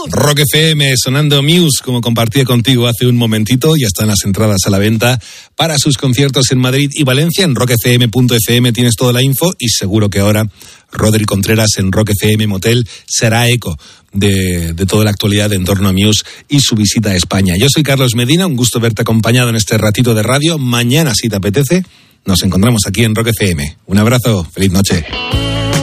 Rock FM, sonando Muse, como compartía contigo hace un momentito. Ya están las entradas a la venta para sus conciertos en Madrid y Valencia. En rockfm.fm tienes toda la info y seguro que ahora Rodri Contreras en Rock FM Motel será eco de toda la actualidad en torno a Muse y su visita a España. Yo soy Carlos Medina, un gusto verte acompañado en este ratito de radio. Mañana, si te apetece, nos encontramos aquí en Rock FM. Un abrazo, feliz noche.